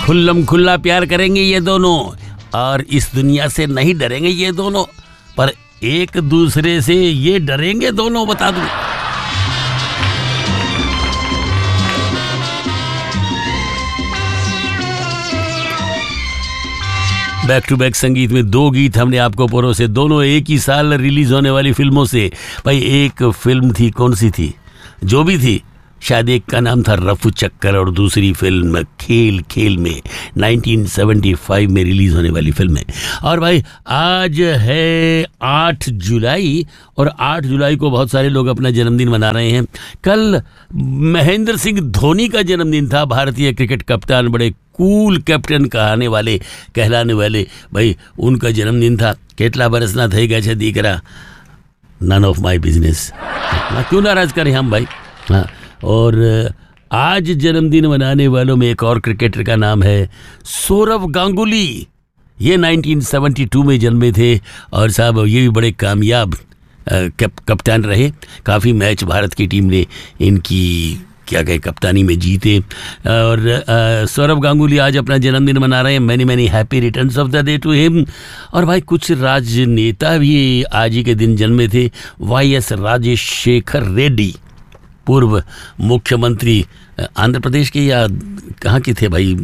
खुल्लम खुल्ला प्यार करेंगे ये दोनों और इस दुनिया से नहीं डरेंगे ये दोनों, पर एक दूसरे से ये डरेंगे दोनों, बता दूं। बैक टू बैक संगीत में दो गीत हमने आपको परोसे, दोनों एक ही साल रिलीज होने वाली फिल्मों से। भाई एक फिल्म थी, कौन सी थी, जो भी थी, शायद एक का नाम था रफू चक्कर और दूसरी फिल्म खेल खेल में 1975 में रिलीज होने वाली फिल्म है। और भाई आज है 8 जुलाई और 8 जुलाई को बहुत सारे लोग अपना जन्मदिन मना रहे हैं। कल महेंद्र सिंह धोनी का जन्मदिन था, भारतीय क्रिकेट कप्तान, बड़े कूल कैप्टन कहलाने वाले भाई उनका जन्मदिन था। કેટલા વર્ષના થઈ ગયા છે દીકરા, नन ऑफ माई बिजनेस, क्यों नाराज करें हम भाई। हाँ, और आज जन्मदिन मनाने वालों में एक और क्रिकेटर का नाम है सौरव गांगुली। ये 1972 में जन्मे थे और साहब ये भी बड़े कामयाब कप्तान रहे। काफ़ी मैच भारत की टीम ने इनकी क्या कहे कप्तानी में जीते। और सौरव गांगुली आज अपना जन्मदिन मना रहे हैं। Many many happy returns of the day to him. और भाई कुछ राजनेता भी आज ही के दिन जन्मे थे। YS राजशेखर रेड्डी, पूर्व मुख्यमंत्री, आंध्र प्रदेश के या कहाँ के थे भाई,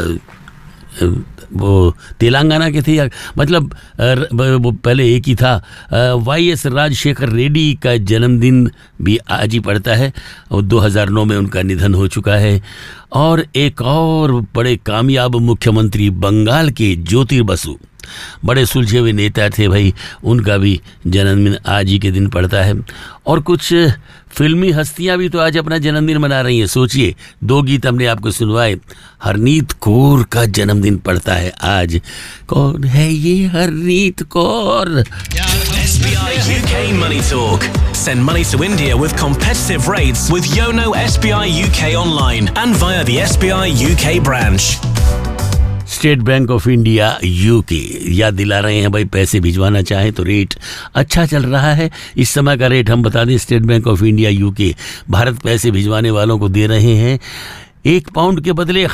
वो तेलंगाना के थे या मतलब वो पहले एक ही था। YS राजशेखर रेड्डी का जन्मदिन भी आज ही पड़ता है और 2009 में उनका निधन हो चुका है। और एक और बड़े कामयाब मुख्यमंत्री बंगाल के ज्योति बसु, बड़े सुलझे हुए नेता थे भाई, उनका भी जन्मदिन आज ही के दिन पड़ता है। और कुछ फिल्मी हस्तियां भी तो आज अपना जन्मदिन मना रही हैं। सोचिए, दो गीत हमने आपको सुनवाए। हरनीत कौर का जन्मदिन पड़ता है आज। कौन है ये Harneet Kaur? SBI UK Money Talk. Send money to India with competitive rates with Yono SBI UK online and via the SBI UK branch. State bank of India UK याद दिला रहे हैं भाई, पैसे भिजवाना चाहें तो रेट अच्छा चल रहा है। इस समय का रेट हम बता दें, state bank of India UK Bharat पैसे भिजवाने वालों को दे रहे हैं 1 पाउंड के बदले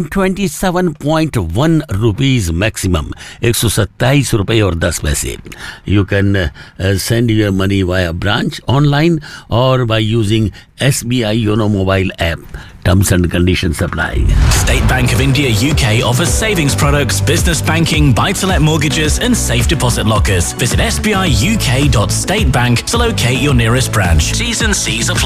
127.1 रुपीज़ मैक्सिमम, 127 रुपये और 10 पैसे। You can send your money via branch online और by using SBI YONO mobile app. Terms and conditions apply. State Bank of India UK offers savings products, business banking, buy-to-let mortgages and safe deposit lockers. Visit sbiuk.statebank to locate your nearest branch. T's and C's apply.